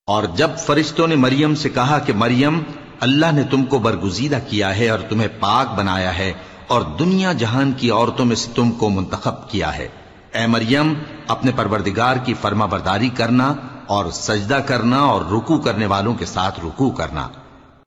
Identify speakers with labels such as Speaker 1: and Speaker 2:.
Speaker 1: और जब फरिश्तों ने मरियम से कहा कि मरियम, अल्लाह ने तुमको बरगुजीदा किया है और तुम्हें पाक बनाया है और दुनिया जहान की औरतों में से तुमको मुंतखब किया है, ए मरियम, अपने परवरदिगार की फर्माबरदारी करना और सजदा करना और रुकू करने वालों के साथ रुकू करना।